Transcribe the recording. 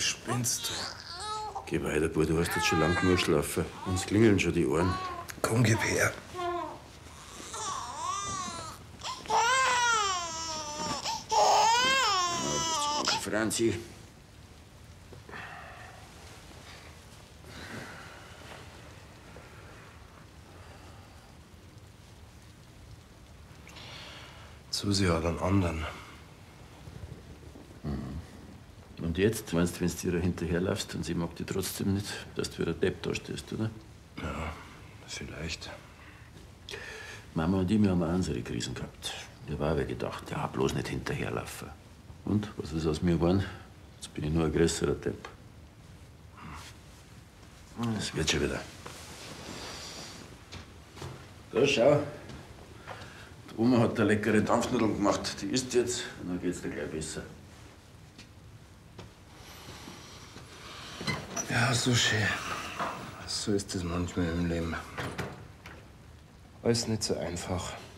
spinnst du? Geh weiter, Bub, du hast jetzt schon lang genug geschlafen. Uns klingeln schon die Ohren. Komm, gib her. Franzi. Susi hat einen anderen. Und jetzt, meinst du, wenn du ihr hinterherlaufst und sie mag dich trotzdem nicht, dass du wieder Depp da stehst, oder? Ja, vielleicht. Mama und ich, wir haben auch unsere Krisen gehabt. Ich habe auch gedacht, ja, bloß nicht hinterherlaufen. Und, was ist aus mir geworden? Jetzt bin ich nur ein größerer Depp. Das wird schon wieder. Da, schau. Die Oma hat da leckere Dampfnudeln gemacht. Die isst jetzt und dann geht's dir gleich besser. Ja, so schön. So ist es manchmal im Leben. Alles nicht so einfach.